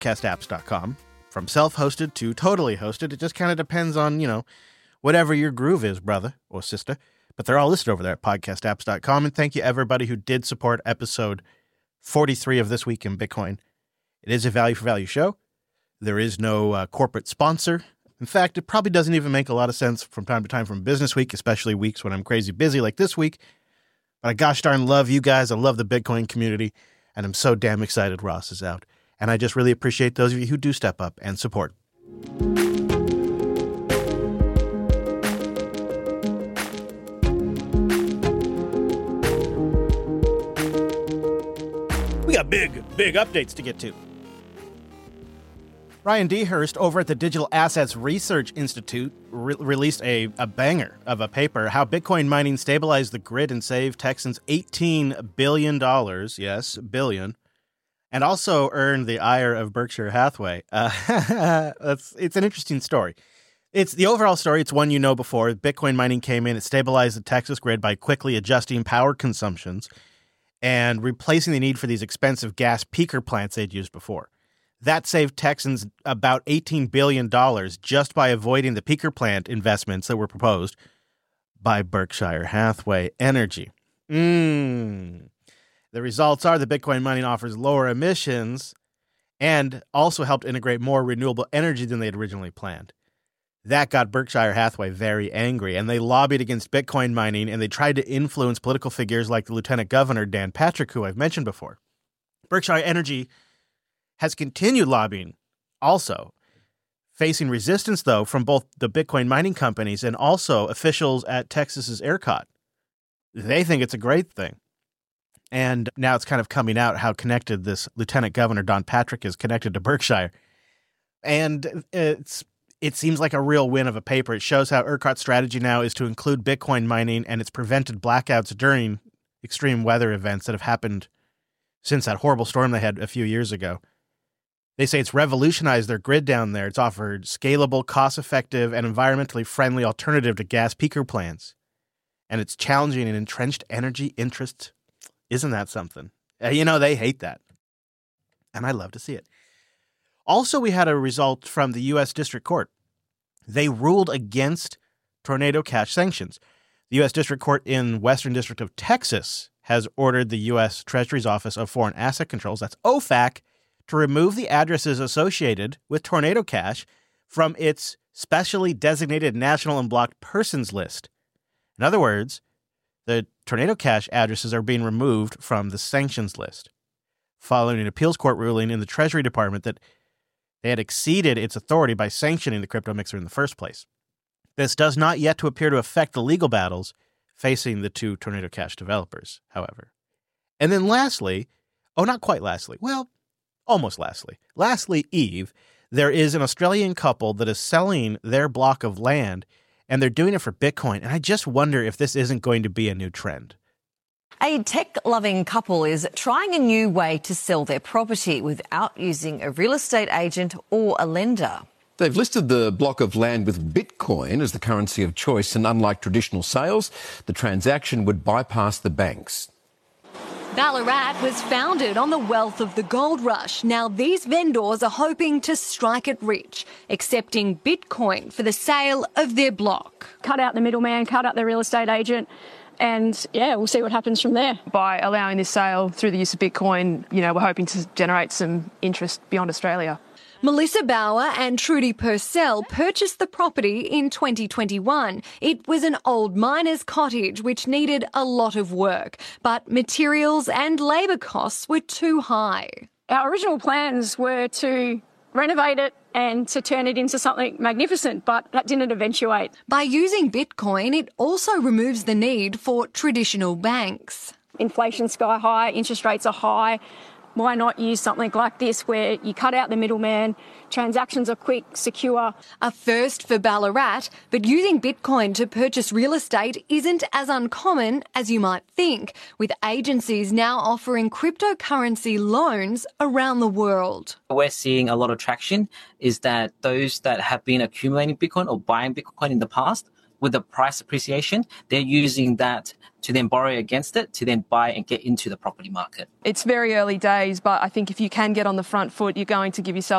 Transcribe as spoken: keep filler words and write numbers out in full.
podcast apps dot com. From self-hosted to totally hosted, it just kind of depends on, you know, whatever your groove is, brother or sister. But they're all listed over there at podcast apps dot com. And thank you, everybody who did support episode forty-three of This Week in Bitcoin. It is a value-for-value show. There is no uh, corporate sponsor. In fact, it probably doesn't even make a lot of sense from time to time from Business Week, especially weeks when I'm crazy busy like this week. But I gosh darn love you guys. I love the Bitcoin community. And I'm so damn excited Ross is out. And I just really appreciate those of you who do step up and support. We got big, big updates to get to. Ryan Dehurst over at the Digital Assets Research Institute re- released a, a banger of a paper, How Bitcoin Mining Stabilized the Grid and Saved Texans eighteen billion dollars, yes, billion, and also earned the ire of Berkshire Hathaway. Uh, it's, it's an interesting story. It's the overall story. It's one you know before. Bitcoin mining came in. It stabilized the Texas grid by quickly adjusting power consumptions and replacing the need for these expensive gas peaker plants they'd used before. That saved Texans about eighteen billion dollars just by avoiding the peaker plant investments that were proposed by Berkshire Hathaway Energy. Mm. The results are that Bitcoin mining offers lower emissions and also helped integrate more renewable energy than they had originally planned. That got Berkshire Hathaway very angry, and they lobbied against Bitcoin mining, and they tried to influence political figures like the Lieutenant Governor, Dan Patrick, who I've mentioned before. Berkshire Energy has continued lobbying also, facing resistance, though, from both the Bitcoin mining companies and also officials at Texas's ERCOT. They think it's a great thing. And now it's kind of coming out how connected this Lieutenant Governor, Don Patrick, is connected to Berkshire. And it's it seems like a real win of a paper. It shows how ERCOT's strategy now is to include Bitcoin mining, and it's prevented blackouts during extreme weather events that have happened since that horrible storm they had a few years ago. They say it's revolutionized their grid down there. It's offered scalable, cost-effective, and environmentally friendly alternative to gas peaker plants. And it's challenging an entrenched energy interests. Isn't that something? Uh, you know, they hate that. And I love to see it. Also, we had a result from the U S District Court. They ruled against Tornado Cash sanctions. The U S District Court in Western District of Texas has ordered the U S Treasury's Office of Foreign Asset Controls, that's O F A C, to remove the addresses associated with Tornado Cash from its specially designated national and blocked persons list. In other words, the Tornado Cash addresses are being removed from the sanctions list, following an appeals court ruling in the Treasury Department that they had exceeded its authority by sanctioning the crypto mixer in the first place. This does not yet to appear to affect the legal battles facing the two Tornado Cash developers, however. And then lastly, oh, not quite lastly, well, almost lastly. Lastly, Eve, there is an Australian couple that is selling their block of land, and they're doing it for Bitcoin. And I just wonder if this isn't going to be a new trend. A tech-loving couple is trying a new way to sell their property without using a real estate agent or a lender. They've listed the block of land with Bitcoin as the currency of choice, and unlike traditional sales, the transaction would bypass the banks. Ballarat was founded on the wealth of the gold rush. Now these vendors are hoping to strike it rich, accepting Bitcoin for the sale of their block. Cut out the middleman, cut out the real estate agent, and yeah, we'll see what happens from there. By allowing this sale through the use of Bitcoin, you know, we're hoping to generate some interest beyond Australia. Melissa Bauer and Trudy Purcell purchased the property in twenty twenty-one. It was an old miner's cottage which needed a lot of work, but materials and labour costs were too high. Our original plans were to renovate it and to turn it into something magnificent, but that didn't eventuate. By using Bitcoin, it also removes the need for traditional banks. Inflation's sky high, interest rates are high. Why not use something like this where you cut out the middleman, transactions are quick, secure. A first for Ballarat, but using Bitcoin to purchase real estate isn't as uncommon as you might think, with agencies now offering cryptocurrency loans around the world. We're seeing a lot of traction is that those that have been accumulating Bitcoin or buying Bitcoin in the past, with the price appreciation, they're using that to then borrow against it, to then buy and get into the property market. It's very early days, but I think if you can get on the front foot, you're going to give yourself